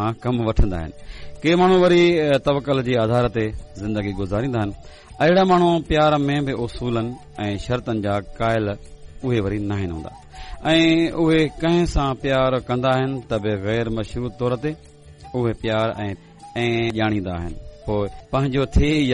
कम वठंदा आहिनि। के माण्हू वरी तवकल जे आधार ते ज़िंदगी गुज़ारींदा आहिनि। अहिड़ा माण्हू प्यार में बि उसूलनि ऐं शर्तनि जा क़ाइल उहे वरी न आहिनि हूंदा ऐं उहे कंहिं सां प्यार कंदा आहिनि त बि गैर मशरूत तौर ते उहे प्यार ऐं ॼाणींदा आहिनि। पोइ पंहिंजो थिए